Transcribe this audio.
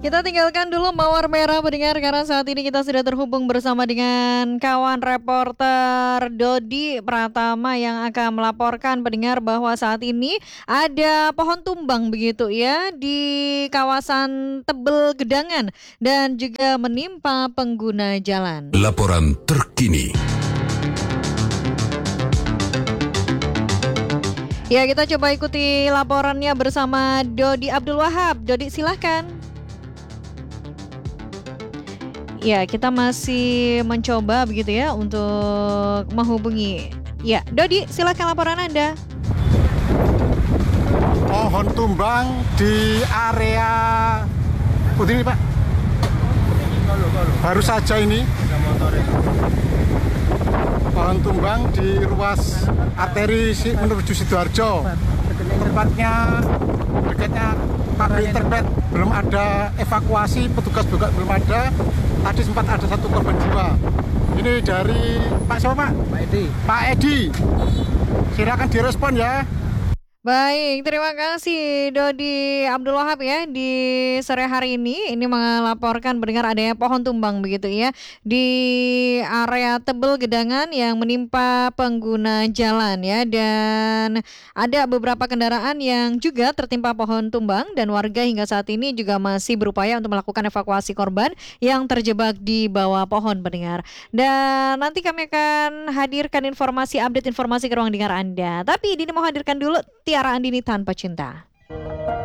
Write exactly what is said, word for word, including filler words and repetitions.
Kita tinggalkan dulu Mawar Merah pendengar karena saat ini kita sudah terhubung bersama dengan kawan reporter Dodi Pratama yang akan melaporkan pendengar bahwa saat ini ada pohon tumbang begitu ya di kawasan Tebel Gedangan dan juga menimpa pengguna jalan. Laporan terkini. Ya, kita coba ikuti laporannya bersama Dodi Abdul Wahab. Dodi, silahkan. Ya, kita masih mencoba begitu ya untuk menghubungi. Ya, Dodi, silakan laporan Anda. Pohon tumbang di area Putih ini, Pak. Baru saja ini. Pohon tumbang di ruas arteri menuju Sidoarjo. Tempatnya dekatnya pabrik Interbet, belum ada evakuasi, petugas juga belum ada. Tadi sempat ada satu korban jiwa. Ini dari Pak siapa, Pak? Pak Edi. Pak Edi. Silakan direspon ya. Baik, terima kasih Dodi Abdul Wahab ya di sore hari ini. Ini melaporkan mendengar adanya pohon tumbang begitu ya di area Tebel Gedangan yang menimpa pengguna jalan ya. Dan ada beberapa kendaraan yang juga tertimpa pohon tumbang dan warga hingga saat ini juga masih berupaya untuk melakukan evakuasi korban yang terjebak di bawah pohon pendengar. Dan nanti kami akan hadirkan informasi, update informasi ke ruang dengar Anda. Tapi Dini mau hadirkan dulu Tiara Andini Tanpa Cinta.